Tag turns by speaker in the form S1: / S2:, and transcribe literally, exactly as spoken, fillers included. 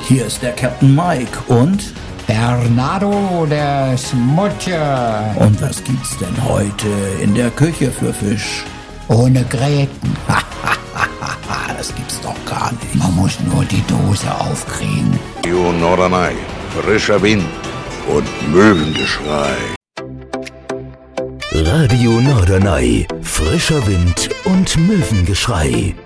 S1: Hier ist der Captain Mike und
S2: Bernardo, der Smutje.
S1: Und was gibt's denn heute in der Küche für Fisch?
S2: Ohne Gräten.
S1: Das gibt's doch gar nicht.
S2: Man muss nur die Dose aufkriegen.
S3: Radio Norderney, frischer Wind und Möwengeschrei.
S4: Radio Norderney, frischer Wind und Möwengeschrei.